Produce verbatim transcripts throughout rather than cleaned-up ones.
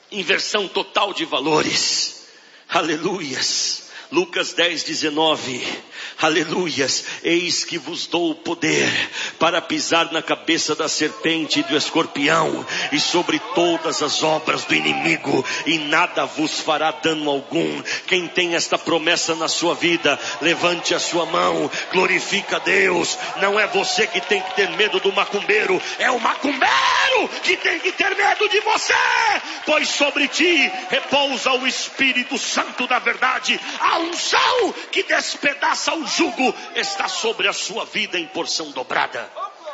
Inversão total de valores. Aleluias. Lucas dez, dezenove, aleluias, eis que vos dou o poder para pisar na cabeça da serpente e do escorpião e sobre todas as obras do inimigo, e nada vos fará dano algum. Quem tem esta promessa na sua vida, levante a sua mão, glorifica a Deus. Não é você que tem que ter medo do macumbeiro, é o macumbeiro que tem que ter medo de você, pois sobre ti repousa o Espírito Santo da verdade. A unção que despedaça o jugo está sobre a sua vida em porção dobrada.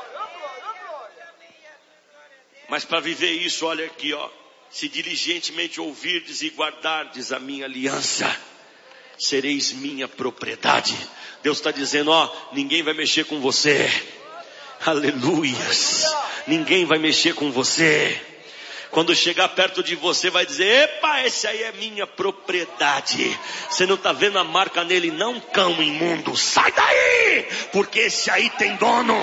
Mas para viver isso, olha aqui, ó, se diligentemente ouvirdes e guardardes a minha aliança, sereis minha propriedade. Deus está dizendo, ó, ninguém vai mexer com você. Aleluias. Ninguém vai mexer com você. Quando chegar perto de você vai dizer, epa, esse aí é minha propriedade. Você não está vendo a marca nele? Não, cão imundo, sai daí, porque esse aí tem dono.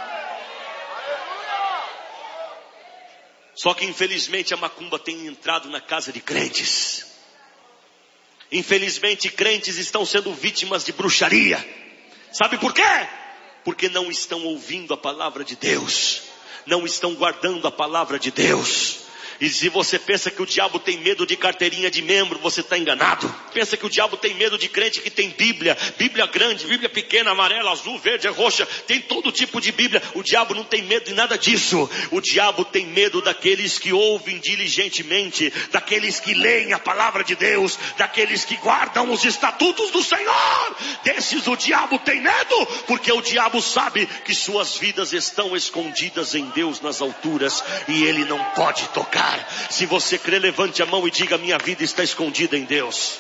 Só que infelizmente a macumba tem entrado na casa de crentes. Infelizmente crentes estão sendo vítimas de bruxaria. Sabe por quê? Porque não estão ouvindo a palavra de Deus. Não estão guardando a palavra de Deus. E se você pensa que o diabo tem medo de carteirinha de membro, você está enganado. Pensa que o diabo tem medo de crente que tem Bíblia, Bíblia grande, Bíblia pequena, amarela, azul, verde, roxa, tem todo tipo de Bíblia. O diabo não tem medo de nada disso. O diabo tem medo daqueles que ouvem diligentemente, daqueles que leem a palavra de Deus, daqueles que guardam os estatutos do Senhor. Desses o diabo tem medo, porque o diabo sabe que suas vidas estão escondidas em Deus nas alturas e ele não pode tocar. Se você crê, levante a mão e diga, minha vida está escondida em Deus.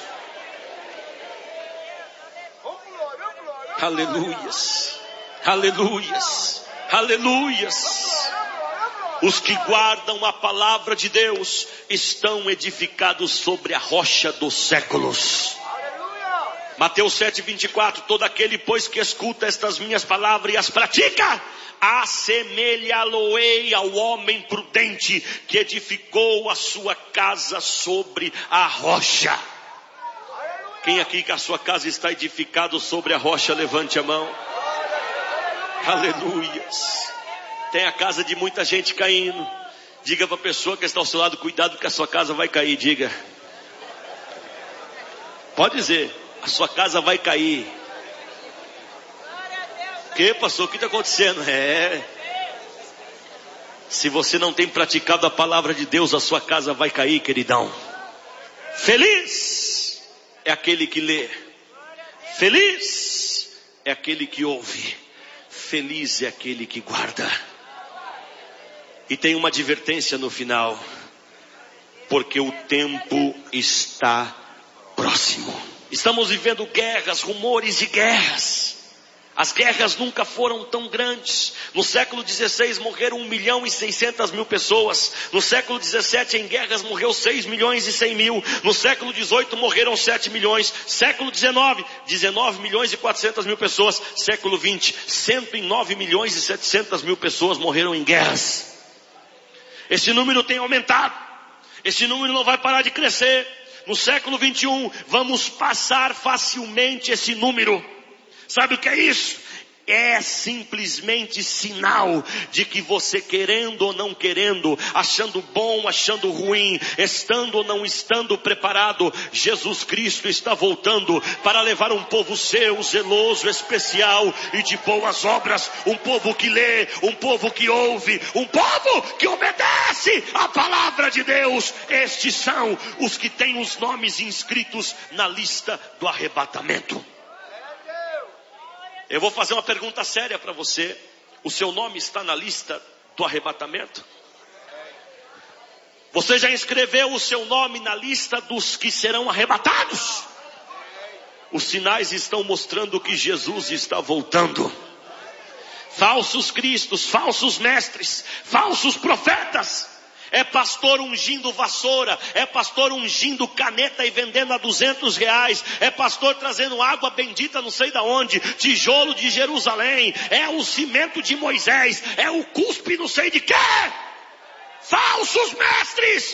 Aleluias, aleluias, aleluias. Os que guardam a palavra de Deus estão edificados sobre a rocha dos séculos. Mateus sete, vinte e quatro, todo aquele pois que escuta estas minhas palavras e as pratica, assemelhá-lo-ei ao homem prudente que edificou a sua casa sobre a rocha. Quem aqui que a sua casa está edificado sobre a rocha, levante a mão. Aleluias. Tem a casa de muita gente caindo. Diga para a pessoa que está ao seu lado, cuidado que a sua casa vai cair, diga. Pode dizer, a sua casa vai cair. Que, pastor, o que está acontecendo? É, se você não tem praticado a palavra de Deus, a sua casa vai cair, queridão. Feliz é aquele que lê, feliz é aquele que ouve, feliz é aquele que guarda. E tem uma advertência no final, porque o tempo está próximo. Estamos vivendo guerras, rumores de guerras. As guerras nunca foram tão grandes. No século dezesseis morreram um milhão e seiscentas mil pessoas. No século dezessete em guerras morreu seis milhões e cem mil. No século dezoito morreram sete milhões. Século dezenove, dezenove milhões e quatrocentas mil pessoas. Século vinte, cento e nove milhões e setecentas mil pessoas morreram em guerras. Esse número tem aumentado. Esse número não vai parar de crescer. No século vinte e um vamos passar facilmente esse número. Sabe o que é isso? É simplesmente sinal de que você, querendo ou não querendo, achando bom, achando ruim, estando ou não estando preparado, Jesus Cristo está voltando para levar um povo seu, zeloso, especial e de boas obras. Um povo que lê, um povo que ouve, um povo que obedece à palavra de Deus. Estes são os que têm os nomes inscritos na lista do arrebatamento. Eu vou fazer uma pergunta séria para você. O seu nome está na lista do arrebatamento? Você já inscreveu o seu nome na lista dos que serão arrebatados? Os sinais estão mostrando que Jesus está voltando. Falsos cristos, falsos mestres, falsos profetas. É pastor ungindo vassoura, é pastor ungindo caneta e vendendo a duzentos reais, é pastor trazendo água bendita não sei da onde, tijolo de Jerusalém, é o cimento de Moisés, é o cuspe não sei de quê. Falsos mestres,